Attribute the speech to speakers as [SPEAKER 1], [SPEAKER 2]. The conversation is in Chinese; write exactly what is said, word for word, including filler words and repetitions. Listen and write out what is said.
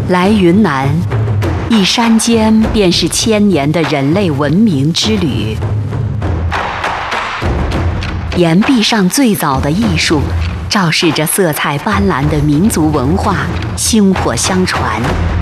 [SPEAKER 1] 来云南，一山间便是千年的人类文明之旅。岩壁上最早的艺术，昭示着色彩斑斓的民族文化，薪火相传。